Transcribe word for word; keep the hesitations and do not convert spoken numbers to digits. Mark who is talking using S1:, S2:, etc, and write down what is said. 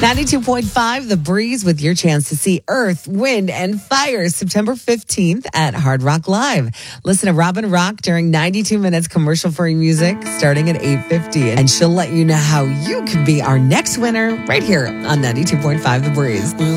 S1: ninety-two point five The Breeze with your chance to see Earth, Wind, and Fire September fifteenth at Hard Rock Live. Listen to Robin Rock during ninety-two minutes commercial-free music starting at eight fifty. And she'll let you know how you can be our next winner right here on ninety-two point five The Breeze.